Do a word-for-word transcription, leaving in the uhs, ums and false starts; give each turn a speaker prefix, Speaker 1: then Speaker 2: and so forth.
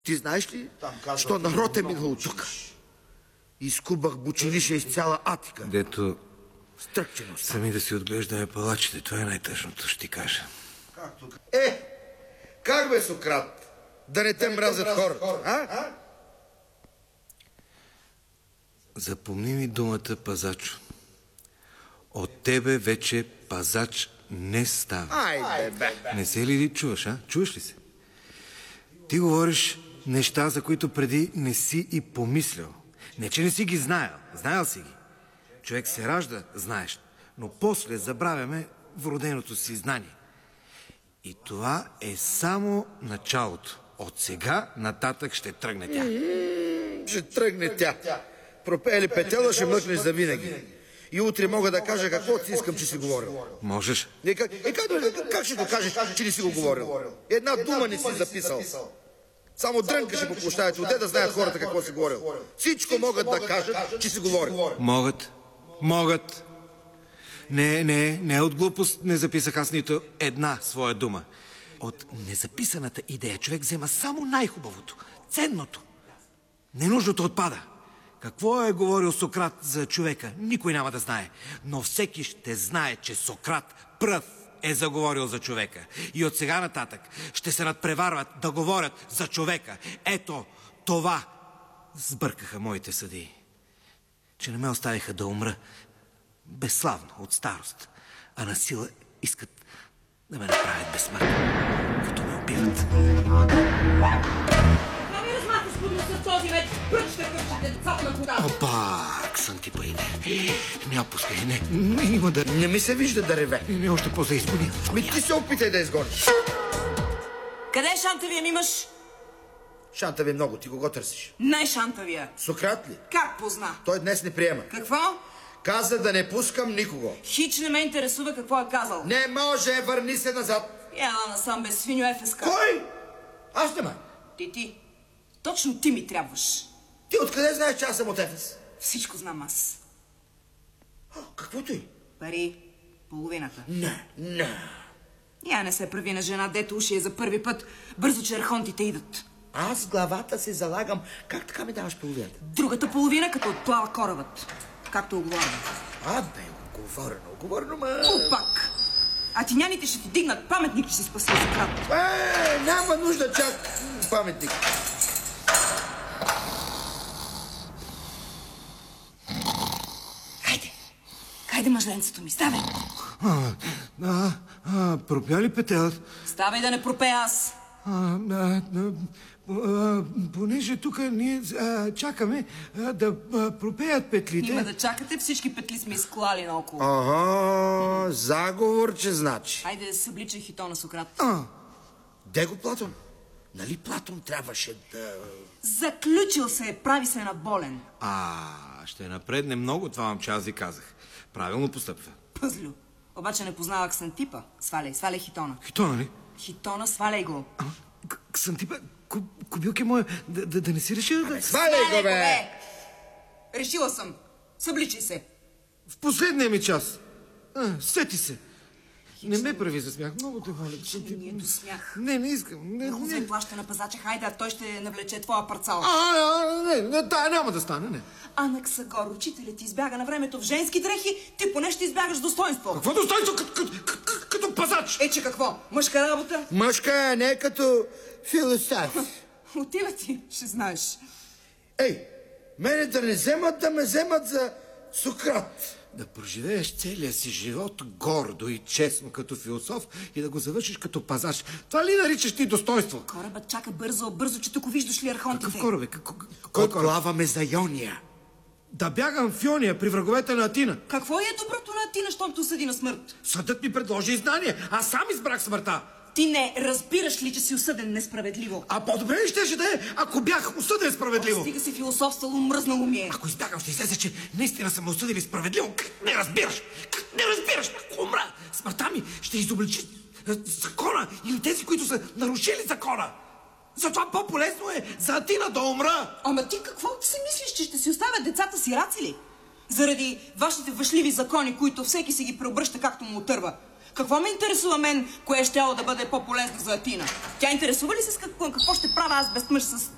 Speaker 1: Ти знаеш ли, що народ е минал тук? Изкубах бучилище из цяла Атика.
Speaker 2: Дето
Speaker 1: Стръкчено са.
Speaker 2: сами да си отглеждаме палачите, това е най-тъжното, ще ти кажа.
Speaker 1: Е, как бе, Сократ? Да не те мразят хората, а?
Speaker 2: Запомни ми думата пазачо. От тебе вече пазач не става.
Speaker 1: Айде, бе.
Speaker 2: Не се ли чуваш, а? Чуваш ли се? Ти говориш неща, за които преди не си и помислял. Не, че не си ги знаел. Знаел си ги. Човек се ражда, знаеш, но после забравяме вроденото си знание. И това е само началото. От сега нататък ще тръгне тя.
Speaker 1: Ще тръгне тя. Пропее ли петела, ще млъкнеш за винаги. И утре мога да кажа какво си искам, че си говорил.
Speaker 2: Можеш.
Speaker 1: Е, как, е, как, как ще го кажеш, че не си го говорил? Една дума не си записал. Само дрънкаше по площадите, отде да знаят хората какво си говорил. Всичко могат да кажат, че си говорил.
Speaker 2: Могат. Могат. Не, не, не от глупост не записах аз нито една своя дума. От незаписаната идея човек взема само най-хубавото, ценното. Ненужното отпада. Какво е говорил Сократ за човека, никой няма да знае. Но всеки ще знае, че Сократ пръв е заговорил за човека. И от сега нататък ще се надпреварват да говорят за човека. Ето това сбъркаха моите съдии. Че не ме оставиха да умра безславно от старост, а на сила искат да ме направят безсмъртен, като ме убиват.
Speaker 3: Това ми размахва с подноса този век. Пръчте, пръчте, децата на кода.
Speaker 2: Опа, Ксантипаиде. Не опускай, не. Не, има да...
Speaker 1: Не ми се вижда да реве.
Speaker 2: Не, още по-заизпони.
Speaker 1: Ми ти се опитай да изгониш.
Speaker 3: Къде е шантавия ми мъж?
Speaker 1: Шанта ви много, ти го търсиш.
Speaker 3: Най-шантавия.
Speaker 1: Сократ ли?
Speaker 3: Как позна?
Speaker 1: Той днес не приема.
Speaker 3: Какво?
Speaker 1: Каза да не пускам никого.
Speaker 3: Хич не ме интересува какво е казал.
Speaker 1: Не може, върни се назад.
Speaker 3: Ела насам без свиньо ефеска.
Speaker 1: Кой? Аз не ма.
Speaker 3: Ти, ти. Точно ти ми трябваш.
Speaker 1: Ти откъде знаеш, че аз съм от Ефес?
Speaker 3: Всичко знам аз.
Speaker 1: О, каквото и?
Speaker 3: Пари. Половината.
Speaker 1: Не, не.
Speaker 3: Я не се прави на жена, дето уши е за първи път. Бързо, че архонтите идат.
Speaker 1: Аз главата си залагам. Как така ми даваш половината?
Speaker 3: Другата половина, като отплава корабът. Както оговорено.
Speaker 1: А, бе, оговорено, оговорено, ма...
Speaker 3: Опак! А тиняните ще ти дигнат паметник, че си спасил Сократ.
Speaker 1: Е, няма нужда чак паметник.
Speaker 3: Хайде! Хайде, мъжленцето ми, ставай!
Speaker 2: А, а, а, пропя ли петелът?
Speaker 3: Ставай да не пропея аз!
Speaker 2: А, а, а, понеже тук ние а, чакаме а, да а, пропеят петлите...
Speaker 3: Има да чакате, всички петли сме изклали наоколо.
Speaker 1: Ага, заговор, че значи.
Speaker 3: Хайде да се съблича хитона Сократ.
Speaker 1: А, де го Платон? Нали Платон трябваше да...
Speaker 3: Заключил се, прави се на болен.
Speaker 2: А, ще напредне много това, момче, аз ви казах. Правилно постъпва.
Speaker 3: Пъзлю. Обаче не познава Ксантипа. Сваляй, сваляй хитона.
Speaker 2: Хитона ли?
Speaker 3: Хитона, сваляй го.
Speaker 2: А, Ксантипа, кобилки моя, да, да, да не си решил да...
Speaker 1: Сваляй го, бе!
Speaker 3: Решила съм. Събличай се.
Speaker 2: В последния ми час. А, сети се. Не ме прави за смях. Много те моля.
Speaker 3: Нието смях.
Speaker 2: Не, не искам. Не,
Speaker 3: Много
Speaker 2: не.
Speaker 3: се плаща на пазача. Хайде, а той ще навлече твоя парцал.
Speaker 2: А, а, не, не, тая няма да стане, не.
Speaker 3: Анаксагор, учителят ти избяга на времето в женски дрехи, ти поне ще избягаш с достоинство.
Speaker 2: Какво достоинство като, като, като, като пазач?
Speaker 3: Е, че какво? Мъжка работа?
Speaker 1: Мъжка, не като философ.
Speaker 3: Отива ти, ще знаеш.
Speaker 1: Ей, мене да не вземат, да ме вземат за Сократ.
Speaker 2: Да проживееш целия си живот гордо и честно като философ и да го завършиш като пазач. Това ли наричаш ти достоинство?
Speaker 3: Корабът чака бързо, бързо, че тук виждаш ли архонтите.
Speaker 2: Какъв кораб е? Кой кораб?
Speaker 1: Отплаваме за Йония.
Speaker 2: Да бягам в Йония при враговете на Атина.
Speaker 3: Какво е доброто на Атина, щом те осъди на смърт?
Speaker 2: Съдът ми предложи знание. Аз сам избрах смъртта.
Speaker 3: Ти не разбираш ли, че си осъден несправедливо?
Speaker 2: А по-добре ли щеше да е, ако бях осъден справедливо?
Speaker 3: Стига си философствало, мръзнало ми е.
Speaker 2: Ако избягам, ще излезе, че наистина съм осъдили справедливо. Как не разбираш? Как не разбираш? Ако умра, смъртта ми ще изобличи закона или тези, които са нарушили закона. Затова по-полезно е за Атина да умра.
Speaker 3: Ама ти какво си мислиш, че ще си оставят децата сираци ли? Заради вашите въшливи закони, които всеки си ги преобръща както му отърва. Какво ме интересува мен, кое щяло да бъде по-полезно за Атина? Тя интересува ли се с какво, какво ще правя аз без мъж с